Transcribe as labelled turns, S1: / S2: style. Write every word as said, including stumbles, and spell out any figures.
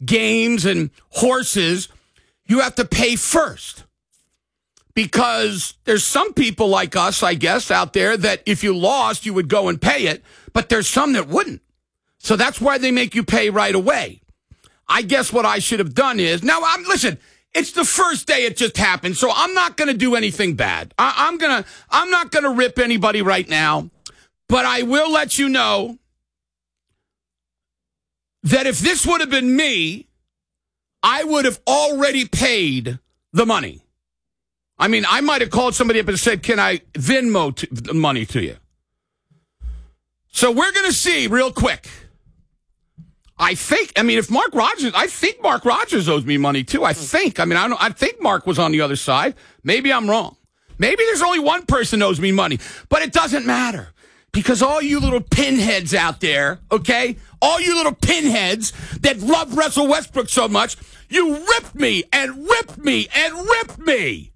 S1: games and horses, you have to pay first. Because there's some people like us, I guess, out there that if you lost, you would go and pay it, but there's some that wouldn't. So that's why they make you pay right away. I guess what I should have done is, now, I'm listen, it's the first day it just happened, so I'm not going to do anything bad. I, I'm gonna, I'm not going to rip anybody right now, but I will let you know that if this would have been me, I would have already paid the money. I mean, I might have called somebody up and said, can I Venmo t- the money to you? So we're going to see real quick. I think, I mean, if Mark Rogers, I think Mark Rogers owes me money too. I think, I mean, I don't, I think Mark was on the other side. Maybe I'm wrong. Maybe there's only one person owes me money, but it doesn't matter because all you little pinheads out there, okay, all you little pinheads that love Russell Westbrook so much, you ripped me and ripped me and ripped me.